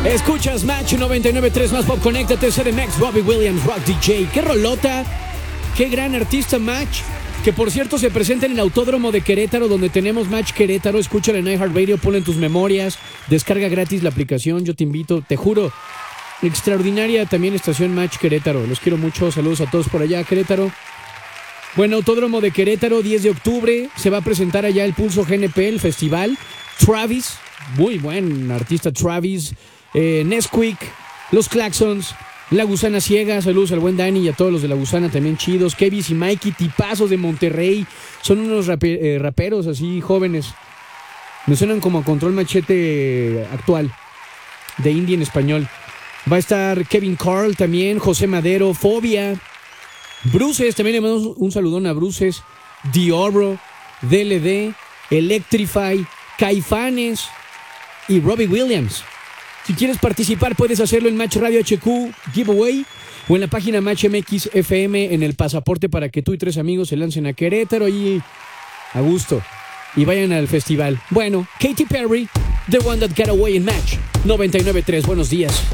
Escuchas Match 99.3 más Pop, conéctate, CDMX, Robbie Williams, Rock DJ. ¡Qué rolota! ¡Qué gran artista Match! Que por cierto se presenta en el Autódromo de Querétaro, donde tenemos Match Querétaro. Escúchala en iHeartRadio, ponla en tus memorias, descarga gratis la aplicación, yo te invito, te juro. Extraordinaria también estación Match Querétaro. Los quiero mucho, saludos a todos por allá, Querétaro. Bueno, Autódromo de Querétaro, 10 de octubre, se va a presentar allá el Pulso GNP, el festival. Travis, muy buen artista Travis. Nesquik, Los Claxons, La Gusana Ciega, saludos al buen Dani y a todos los de La Gusana también chidos. Kevis y Mikey, tipazos de Monterrey, son unos raperos así jóvenes. Me suenan como a Control Machete actual, de indie en español. Va a estar Kevin Carl también, José Madero, Fobia, Bruces, también le mandamos un saludón a Bruces, Dioro, DLD, Electrify, Caifanes y Robbie Williams. Si quieres participar, puedes hacerlo en Match Radio HQ Giveaway o en la página Match MX FM en el pasaporte para que tú y 3 amigos se lancen a Querétaro y a gusto y vayan al festival. Bueno, Katy Perry, The One That Got Away en Match 99.3. Buenos días.